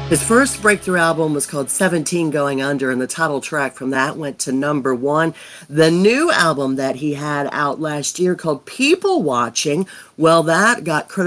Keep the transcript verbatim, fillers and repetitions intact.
His first breakthrough album was called seventeen Going Under, and the title track from that went to number one. The new album that he had out last year called People Watching, well, that got critical